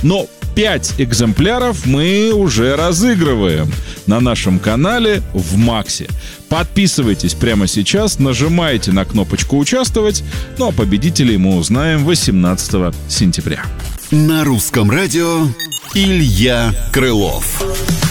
Но 5 экземпляров мы уже разыгрываем на нашем канале в Максе. Подписывайтесь прямо сейчас, нажимайте на кнопочку «Участвовать», ну а победителей мы узнаем 18 сентября. На русском радио Илья Крылов.